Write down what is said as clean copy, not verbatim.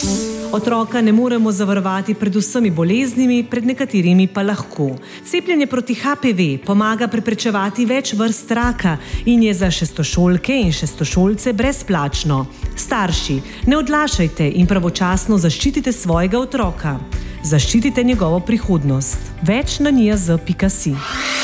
Otroka ne moremo zavarovati pred vsemi boleznimi, pred nekaterimi pa lahko. Cepljenje proti HPV pomaga preprečevati več vrst raka in je za šestošolke in šestošolce brezplačno. Starši, ne odlašajte in pravočasno zaščitite svojega otroka. Zaščitite njegovo prihodnost. Več na njaz.si.